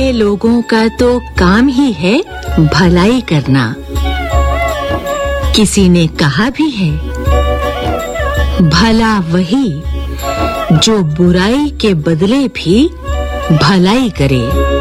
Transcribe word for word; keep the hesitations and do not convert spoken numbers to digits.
वाले लोगों का तो काम ही है भलाई करना। किसी ने कहा भी है, भला वही जो बुराई के बदले भी भलाई करे।